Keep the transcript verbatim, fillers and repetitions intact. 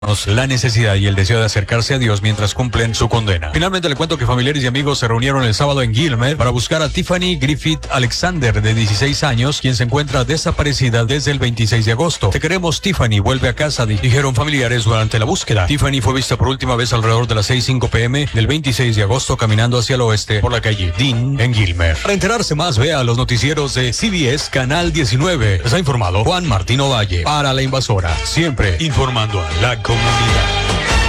la necesidad y el deseo de acercarse a Dios mientras cumplen su condena. Finalmente le cuento que familiares y amigos se reunieron el sábado en Gilmer para buscar a Tiffany Griffith Alexander, de dieciséis años, quien se encuentra desaparecida desde el veintiséis de agosto. Te queremos, Tiffany, vuelve a casa, dijeron familiares durante la búsqueda. Tiffany fue vista por última vez alrededor de las seis cinco pm del veintiséis de agosto caminando hacia el oeste por la calle Dean en Gilmer. Para enterarse más, vea los noticieros de C B S Canal diecinueve. Les ha informado Juan Martín Ovalle para La Invasora, siempre informando a la comunidad.